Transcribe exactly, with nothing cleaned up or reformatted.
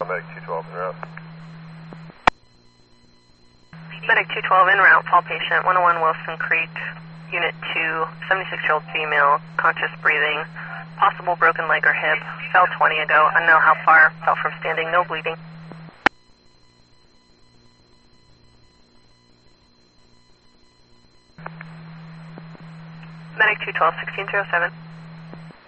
Medic two twelve en route. Medic two twelve en route, fall patient, one oh one Wilson Creek, Unit two, seventy-six-year-old female, conscious breathing, possible broken leg or hip, fell twenty ago, unknown how far, fell from standing, no bleeding. Medic two twelve, sixteen oh seven.